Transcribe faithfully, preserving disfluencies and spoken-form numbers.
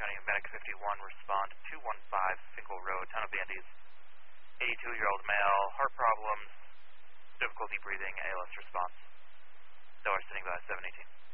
County Medic fifty-one, respond to two one five Finkel Road, Town of Bandies. eighty-two-year-old male, heart problems, difficulty breathing, A L S response. Dollar sitting by seven eighteen.